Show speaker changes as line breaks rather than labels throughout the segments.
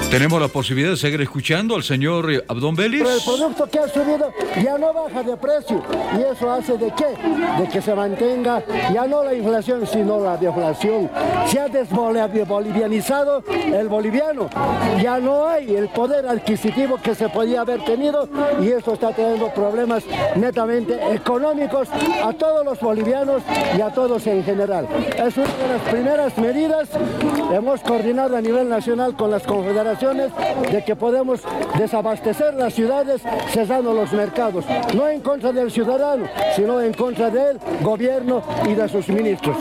Tenemos la posibilidad de seguir escuchando al señor Abdón Vélez.
Pero el producto que ha subido ya no baja de precio. ¿Y eso hace de qué? De que se mantenga ya no la inflación, sino la deflación. Se ha desbolivianizado el boliviano. Ya no hay el poder adquisitivo que se podía haber tenido y eso está teniendo problemas netamente económicos a todos los bolivianos y a todos en general. Es una de las primeras medidas. Hemos coordinado a nivel nacional con las confederaciones de que podemos desabastecer las ciudades cerrando los mercados, no en contra del ciudadano, sino en contra del gobierno y de sus ministros.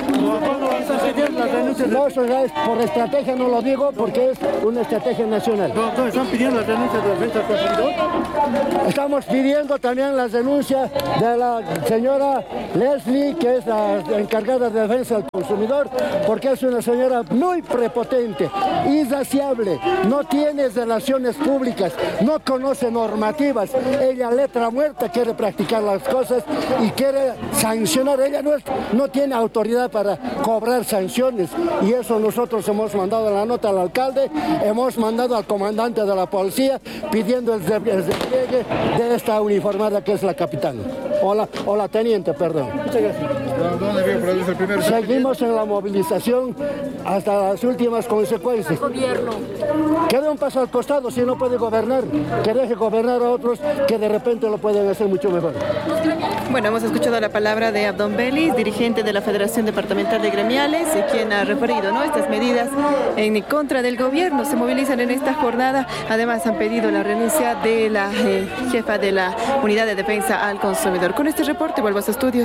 No, eso ya es por estrategia, no lo digo porque es una estrategia nacional.
¿Están pidiendo la renuncia de la defensa del consumidor?
Estamos pidiendo también la renuncia de la señora Leslie, que es la encargada de defensa del consumidor, porque es una señora muy prepotente, insaciable, no tiene relaciones públicas, no conoce normativas. Ella, letra muerta, quiere practicar las cosas y quiere sancionar. Ella no tiene autoridad para cobrar sanciones y eso nosotros hemos mandado la nota al alcalde, hemos mandado al comandante de la policía pidiendo el despliegue de esta uniformada que es la capitana, o la teniente, perdón.
Muchas gracias. ¿Dónde vio el primer?
Seguimos en la movilización hasta las últimas consecuencias. Que dé un paso al costado si no puede gobernar, que deje gobernar a otros que de repente lo pueden hacer mucho mejor.
Bueno, hemos escuchado la palabra de Abdón Vélez, dirigente de la Federación Departamental de Gremiales, quien ha referido, ¿no?, estas medidas en contra del gobierno. Se movilizan en esta jornada. Además, han pedido la renuncia de la jefa de la Unidad de Defensa al Consumidor. Con este reporte vuelvo a sus estudios.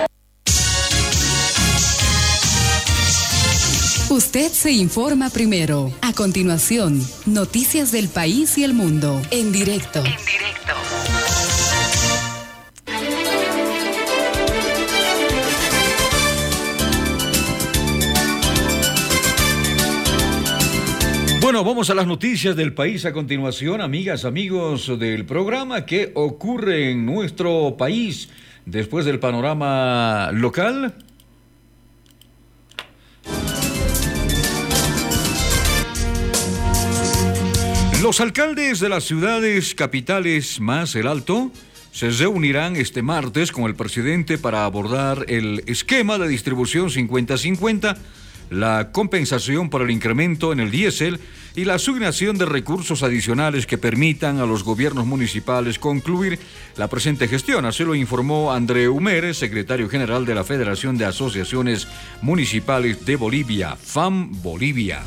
Usted se informa primero. A continuación, noticias del país y el mundo. En directo.
Bueno, vamos a las noticias del país a continuación, amigas, amigos del programa. ¿Qué ocurre en nuestro país después del panorama local? Los alcaldes de las ciudades capitales más el Alto se reunirán este martes con el presidente para abordar el esquema de distribución 50-50, la compensación por el incremento en el diésel y la asignación de recursos adicionales que permitan a los gobiernos municipales concluir la presente gestión. Así lo informó André Humer, secretario general de la Federación de Asociaciones Municipales de Bolivia, FAM Bolivia.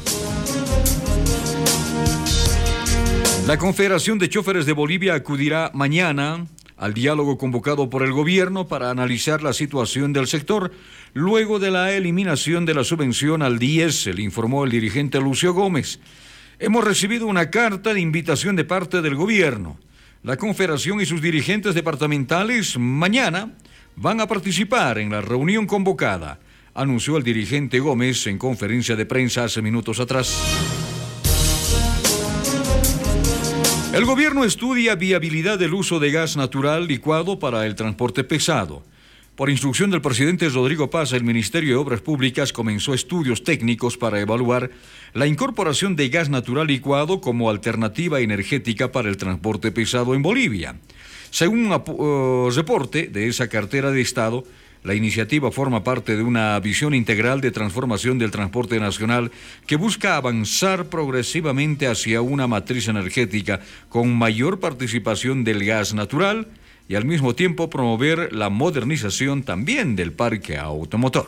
La Confederación de Choferes de Bolivia acudirá mañana al diálogo convocado por el gobierno para analizar la situación del sector luego de la eliminación de la subvención al diésel, informó el dirigente Lucio Gómez. Hemos recibido una carta de invitación de parte del gobierno. La Confederación y sus dirigentes departamentales mañana van a participar en la reunión convocada, anunció el dirigente Gómez en conferencia de prensa hace minutos atrás. El gobierno estudia viabilidad del uso de gas natural licuado para el transporte pesado. Por instrucción del presidente Rodrigo Paz, el Ministerio de Obras Públicas comenzó estudios técnicos para evaluar la incorporación de gas natural licuado como alternativa energética para el transporte pesado en Bolivia. Según un reporte de esa cartera de Estado, la iniciativa forma parte de una visión integral de transformación del transporte nacional que busca avanzar progresivamente hacia una matriz energética con mayor participación del gas natural y al mismo tiempo promover la modernización también del parque automotor.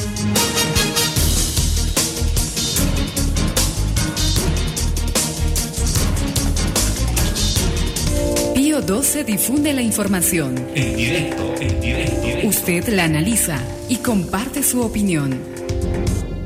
Pío 12 difunde la información.
En directo.
Usted la analiza y comparte su opinión.